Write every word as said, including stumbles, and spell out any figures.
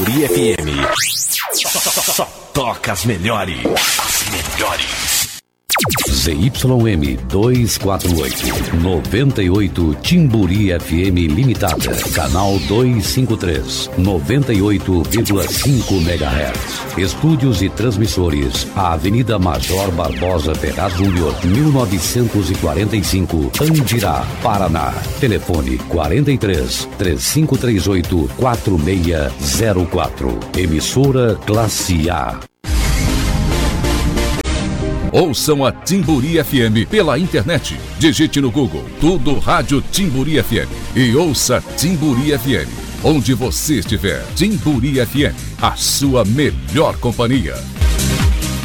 Timburi F M. Só, só, só toca as melhores. As melhores. Z Y M duzentos e quarenta e oito, noventa e oito Timburi F M Limitada, canal duzentos e cinquenta e três, noventa e oito vírgula cinco megahertz. Estúdios e transmissores, a Avenida Major Barbosa Ferraz Júnior, mil novecentos e quarenta e cinco, Andirá, Paraná. Telefone quarenta e três, trinta e cinco trinta e oito, quarenta e seis zero quatro. Emissora Classe A. Ouçam a Timburi F M pela internet. Digite no Google Tudo Rádio Timburi F M e ouça Timburi F M. Onde você estiver, Timburi F M, a sua melhor companhia.